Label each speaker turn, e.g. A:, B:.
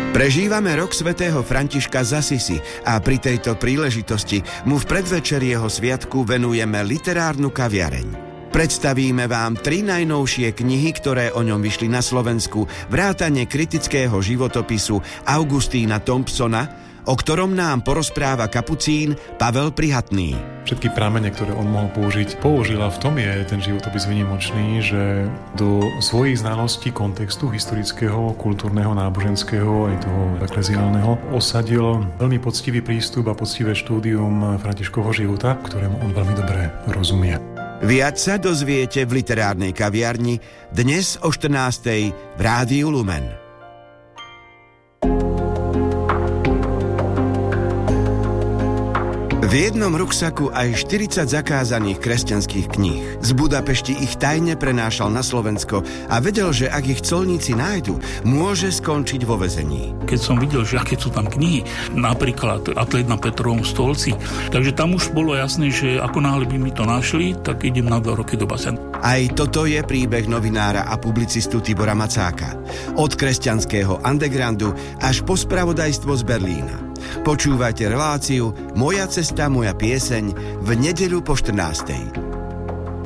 A: Prežívame rok svätého Františka z Assisi a pri tejto príležitosti mu v predvečeri jeho sviatku venujeme literárnu kaviareň. Predstavíme vám 3 najnovšie knihy, ktoré o ňom vyšli na Slovensku, vrátane kritického životopisu Augustína Thompsona, o ktorom nám porozpráva kapucín Pavel Prihatný.
B: Všetky prámene, ktoré on mohol použiť, použil a v tom je ten životopis výnimočný, že do svojich znalostí kontextu historického, kultúrneho, náboženského aj toho ekleziálneho osadil veľmi poctivý prístup a poctivé štúdium Františkovho života, ktorému on veľmi dobre rozumie.
A: Viac sa dozviete v literárnej kaviarni dnes o 14:00 v Rádiu Lumen. V jednom ruksaku aj 40 zakázaných kresťanských kníh. Z Budapešti ich tajne prenášal na Slovensko a vedel, že ak ich colníci nájdu, môže skončiť vo väzení.
C: Keď som videl, že aké sú tam knihy, napríklad Atlet na Petrovom stolci, takže tam už bolo jasné, že ako náhle by mi to našli, tak idem na 2 roky do basénu.
A: Aj toto je príbeh novinára a publicistu Tibora Macáka. Od kresťanského undergroundu až po spravodajstvo z Berlína. Počúvajte reláciu Moja cesta, moja pieseň v nedeľu po 14:00.